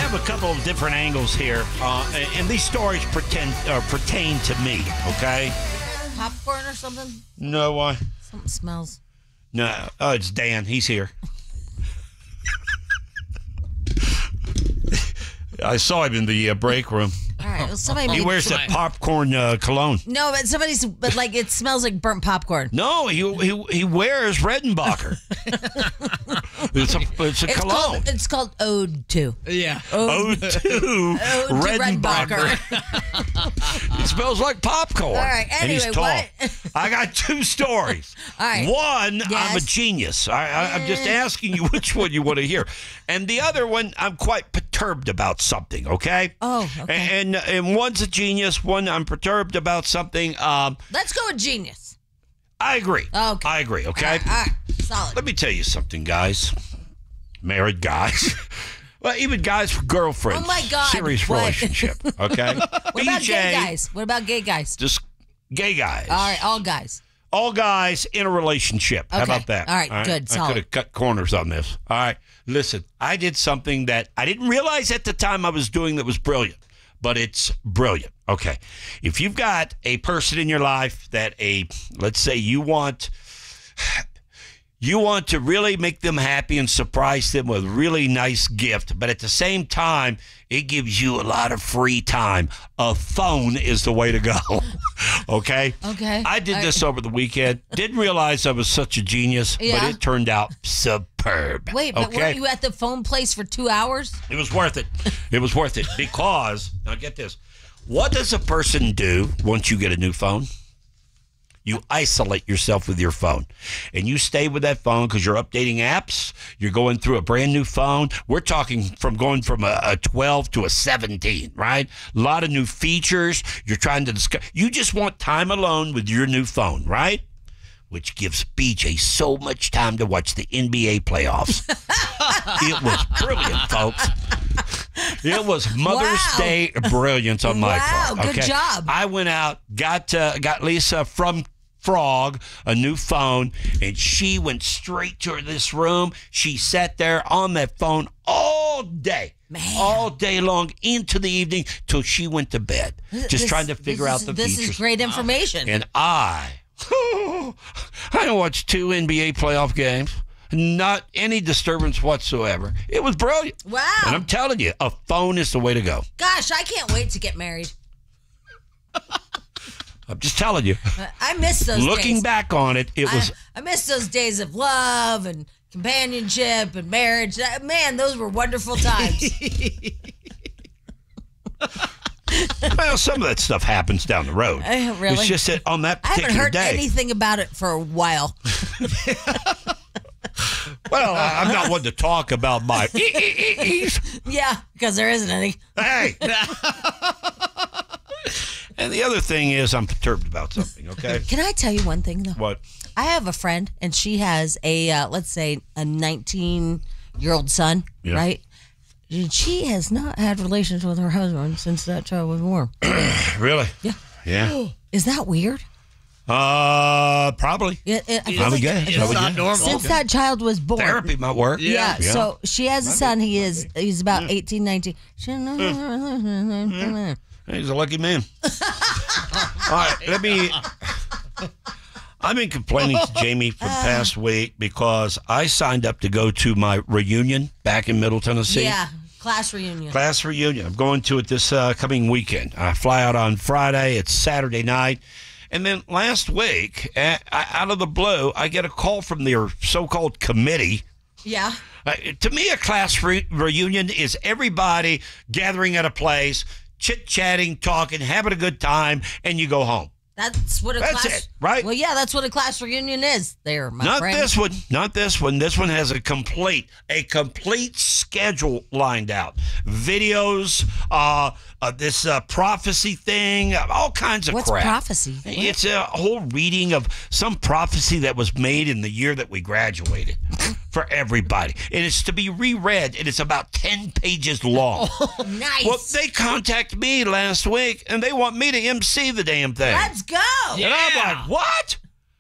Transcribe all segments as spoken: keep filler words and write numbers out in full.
have a couple of different angles here, uh, and, and these stories pretend uh, pertain to me. Okay. Popcorn or something? No, why? Something smells. No, oh, it's Dan. He's here. I saw him in the uh, break room. All right. Well, somebody. He made- wears that popcorn uh, cologne. No, but somebody's. But like it smells like burnt popcorn. No, he he, he wears Redenbacher. it's a it's a It's cologne. called. It's called Ode to. Yeah. Oh, two Ode to Redenbacher. It smells like popcorn. All right, and he's anyway, tall. what- I got two stories. All right. One, I'm a Yes. genius. I, I, I'm just asking you which one you want to hear, and the other one, I'm quite perturbed about something. Okay. Oh, okay. And and one's a genius. One, I'm perturbed about something. Um, Let's go with genius. I agree. Okay. I agree. Okay. All right. All right. Solid. Let me tell you something, guys. Married guys. Well, even guys with girlfriends. Oh, my God. Serious What? relationship. Okay. What about gay guys? What about gay guys? Just gay guys. All right, all guys. All guys in a relationship. How Okay. about that? All right, good, I solid. could have cut corners on this. All right. Listen, I did something that I didn't realize at the time I was doing that was brilliant, but it's brilliant. Okay. If you've got a person in your life that a, let's say you want, you want to really make them happy and surprise them with a really nice gift, but at the same time, it gives you a lot of free time. A phone is the way to go. Okay? Okay. I did All this over the weekend. Didn't realize I was such a genius, Yeah. but it turned out superb. Wait, but okay? weren't you at the phone place for two hours? It was worth it. It was worth it because, now get this, what does a person do once you get a new phone? You isolate yourself with your phone, and you stay with that phone because you're updating apps. You're going through a brand new phone. We're talking from going from a, a twelve to a seventeen, right? A lot of new features. You're trying to discuss. You just want time alone with your new phone, right? Which gives B J so much time to watch the N B A playoffs. It was brilliant, folks. It was Mother's Wow. Day brilliance on my Wow, part. good okay? job. I went out, got uh, got Lisa from Frog a new phone, and she went straight to this room. She sat there on that phone all day. Man. All day long into the evening till she went to bed. Just This- trying to figure this out is- the This features. is great information. And I, I watched two N B A playoff games. Not any disturbance whatsoever. It was brilliant. Wow. And I'm telling you, a phone is the way to go. Gosh, I can't wait to get married. I'm just telling you. I miss those Looking days. back on it, it was I, I miss those days of love and companionship and marriage. That- Man, those were wonderful times. well, some of that stuff happens down the road. Uh, really? It's just that on that I haven't particular heard day. anything about it for a while. Well, I, I'm not one to talk about my. Yeah, because there isn't any. Hey. And the other thing is, I'm perturbed about something. Okay. Can I tell you one thing though? What? I have a friend, and she has a uh, let's say a nineteen-year-old son, Yeah. right? And she has not had relations with her husband since that child was born. Really? Yeah. Yeah. Is that weird? Uh, probably. It, it, I feel I would like guess. It's I would not guess. normal. since that child was born. Therapy might work. Yeah, Yeah. so she has a son. He is he's about eighteen, nineteen. She- He's a lucky man. All right, let me. I've been complaining to Jamie for the past week because I signed up to go to my reunion back in Middle Tennessee. Yeah, class reunion. Class reunion. I'm going to it this uh, coming weekend. I fly out on Friday. It's Saturday night. And then last week, uh, out of the blue, I get a call from their so-called committee. Yeah. Uh, to me, a class re- reunion is everybody gathering at a place, chit-chatting, talking, having a good time, and you go home. That's what a That's class. it, right? Well, yeah, that's what a class reunion is. There, my Not friend. this one. Not this one. This one has a complete, a complete schedule lined out. Videos, uh, uh this uh, prophecy thing, all kinds of What's crap. prophecy? What? It's a whole reading of some prophecy that was made in the year that we graduated for everybody. And it's to be reread, and it's about ten pages long. Oh, nice. Well, they contacted me last week, and they want me to M C the damn thing. Let's go. And I'm like, what?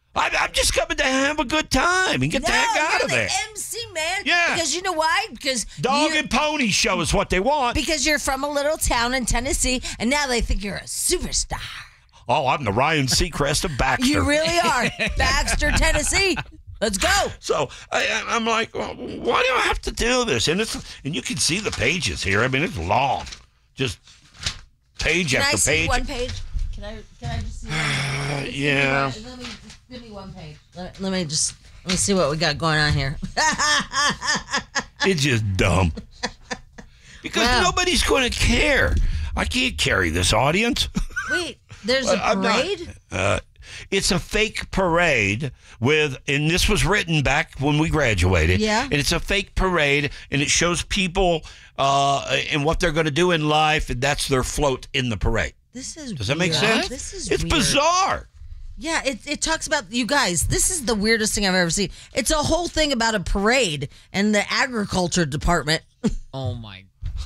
I, I'm just coming to have a good time and get No, the heck out you're of the there. M C, man. Yeah. Because you know why? Because Dog you- and pony show is what they want. because you're from a little town in Tennessee, and now they think you're a superstar. Oh, I'm the Ryan Seacrest of Baxter. You really are. Baxter, Tennessee. Let's go. So I, I- I'm like, well, why do I have to do this? And it's and you can see the pages here. I mean, it's long, just page Can after I see page. one page? Can I? Can I just see one? Uh, Just yeah. Give me, let me just give me one page. Let, let me just let me see what we got going on here. It's just dumb because Wow. nobody's going to care. I can't carry this audience. Wait, there's a I'm not- parade. Uh, it's a fake parade with, and this was written back when we graduated. Yeah. And it's a fake parade, and it shows people uh, and what they're going to do in life, and that's their float in the parade. This is. Does that make weird. sense? This is. It's weird. bizarre. Yeah, it it talks about you guys. This is the weirdest thing I've ever seen. It's a whole thing about a parade and the agriculture department. Oh my.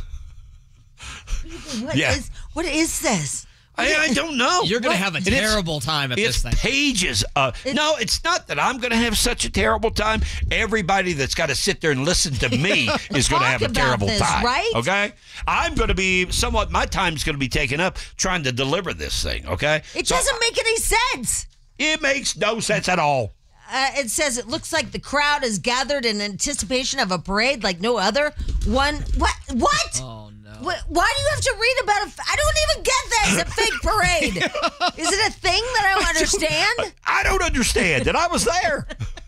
What Yeah. is- what is this? I, I don't know. You're going What? to have a And it's- terrible time at It's this thing. pages. Of, no, it's not that I'm going to have such a terrible time. Everybody that's got to sit there and listen to me is going to Talk have a about terrible this, time. right? Okay? I'm going to be somewhat, my time's going to be taken up trying to deliver this thing. Okay? It So doesn't make any sense. It makes no sense at all. Uh, it says it looks like the crowd is gathered in anticipation of a parade like no other. One. What? What? Oh no. What, why do you have to read about a? f- I don't even get that. It's a fake parade. Is it a thing that I don't understand? I don't understand. And I was there.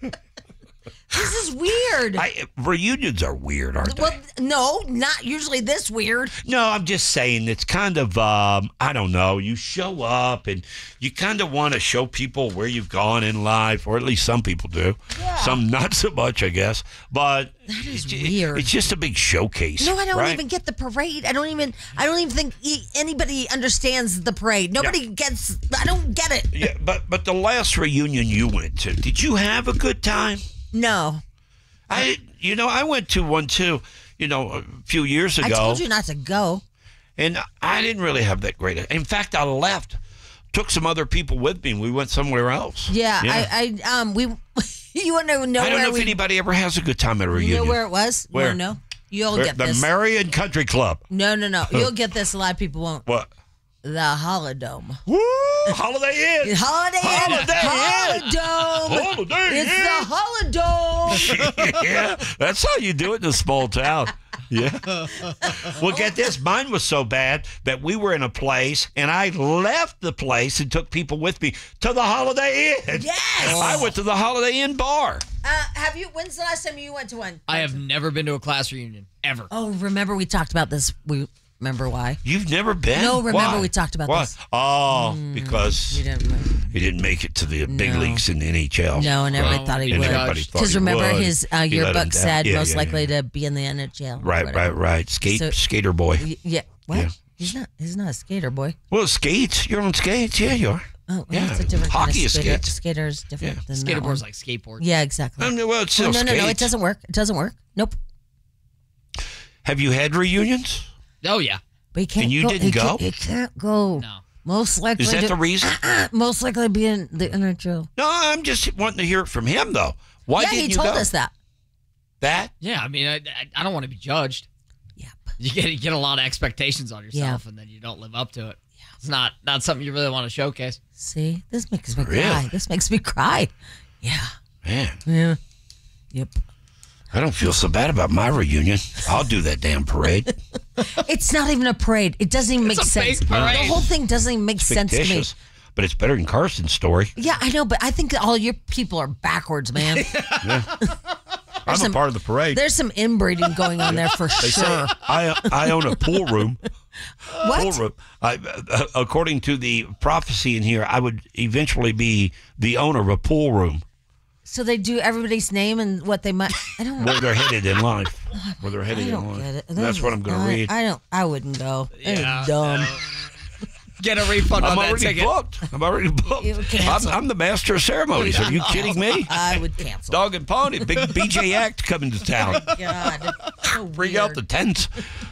This is weird. I, reunions are weird, aren't they? Well, no, not usually this weird. No, I'm just saying it's kind of, um, I don't know, you show up and you kind of want to show people where you've gone in life, or at least some people do. Yeah. Some not so much, I guess. But That is it's, weird. it's just a big showcase. No, I don't right? even get the parade. I don't even. I don't even think e- anybody understands the parade. Nobody gets. I don't get it. Yeah, but, but the last reunion you went to, did you have a good time? No, I, you know, I went to one too, you know, a few years ago. I told you not to go. And I didn't really have that great. In fact, I left, took some other people with me, and we went somewhere else. Yeah, I, I, um, we. You want to know I don't where know we? if anybody ever has a good time at a You reunion. know where it was? Where? You know? You'll Where- get the this. Marion Country Club. no, no, no. You'll get this. A lot of people won't. What? The Holodome. Woo! Holiday Inn. Holiday Inn. Holiday Inn. Holodome. Holiday It's Inn. the Holodome. Yeah, that's how you do it in a small town. Yeah. Well, get this. Mine was so bad that we were in a place, and I left the place and took people with me to the Holiday Inn. Yes. I went to the Holiday Inn bar. Uh, have you? When's the last time you went to one? I have never been to a class reunion ever. Oh, remember we talked about this. We remember why? You've never been? No, remember Why? we talked about Why? this. Oh, because You didn't. he didn't make it to the big No. leagues in the N H L. No, and everybody Well, thought he and would. everybody thought Because he remember would. his uh, He let him yearbook down. said Yeah, most yeah, likely yeah. to be in the N H L. or Right, whatever. right, right. Skate, So- skater boy. Y- Yeah. What? Yeah. He's not. He's not a skater boy. Well, skates. You're on skates. Yeah, you are. Oh, well, Yeah. that's a different Hockey kind of is skater. skates. Skater is different Yeah. than that Skateboard's one. like skateboard. Yeah, exactly. I mean, well, it's Oh, still no, no, no. It skates. doesn't work. It doesn't work. Nope. Have you had reunions? Oh yeah. But he can't And you go. didn't he go? Can't, he can't go. No. Most likely. Is that to, the reason? most likely to be in the N H L. No, I'm just wanting to hear it from him, though. Why yeah, didn't he you told go? us that. That? Yeah. I mean, I, I, I don't want to be judged. Yep. You get you get a lot of expectations on yourself, and then you don't live up to it. Yeah. It's not not something you really want to showcase. See, this makes me Really? cry. This makes me cry. Yeah. Man, Yeah. Yep. I don't feel so bad about my reunion. I'll do that damn parade. It's not even a parade. It doesn't even make It's a sense. fake parade. The whole thing doesn't even make sense to me. Fictitious. But it's better than Carson's story. Yeah, I know, but I think all your people are backwards, man. I'm some- a part of the parade. There's some inbreeding going on there for They say sure. I, I own a pool room. Pool What? room. I, uh, according to the prophecy in here, I would eventually be the owner of a pool room So they do everybody's name and what they might. I don't. where they're headed in life. Where they're I headed in don't life. get it. That's what I'm going to I- read. I don't. I wouldn't go. That's Yeah, dumb. Get a refund I'm on that already ticket. booked. I'm already booked. You I'm, cancel. I'm the master of ceremonies. Are you kidding me? I would cancel. Dog and Pony, big B J Act coming to town. God, so Bring out the weird. tents.